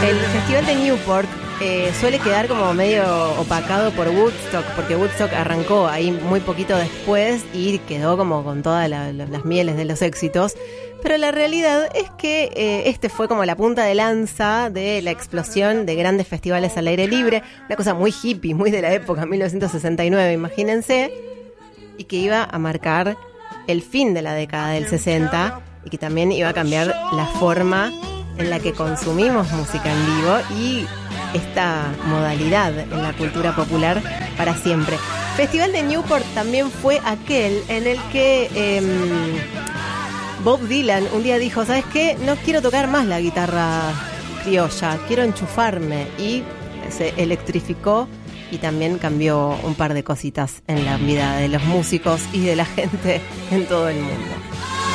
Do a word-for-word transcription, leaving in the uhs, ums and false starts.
El Festival de Newport eh, suele quedar como medio opacado por Woodstock, porque Woodstock arrancó ahí muy poquito después y quedó como con todas la, la, las mieles de los éxitos. Pero la realidad es que eh, este fue como la punta de lanza de la explosión de grandes festivales al aire libre, una cosa muy hippie, muy de la época, mil novecientos sesenta y nueve, imagínense, y que iba a marcar el fin de la década del sesenta y que también iba a cambiar la forma en la que consumimos música en vivo y esta modalidad en la cultura popular para siempre. Festival de Newport también fue aquel en el que eh, Bob Dylan un día dijo, ¿sabes qué? No quiero tocar más la guitarra criolla, quiero enchufarme, y se electrificó y también cambió un par de cositas en la vida de los músicos y de la gente en todo el mundo.